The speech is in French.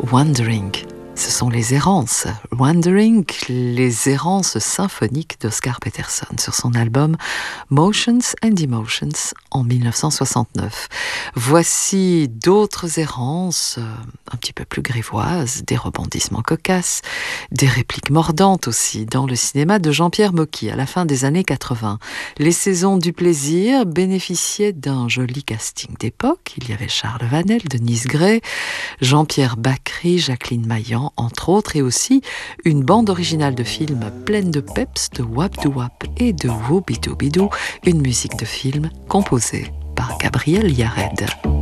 Wandering. Ce sont les errances, Wandering, les errances symphoniques d'Oscar Peterson sur son album Motions and Emotions en 1969. Voici d'autres errances un petit peu plus grivoises, des rebondissements cocasses, des répliques mordantes aussi dans le cinéma de Jean-Pierre Mocky à la fin des années 80. Les saisons du plaisir bénéficiaient d'un joli casting d'époque. Il y avait Charles Vanel, Denise Gray, Jean-Pierre Bacri, Jacqueline Maillan, entre autres, et aussi une bande originale de film pleine de peps, de wap-doo-wap et de whoobidoo-bidoo, une musique de film composée par Gabriel Yared.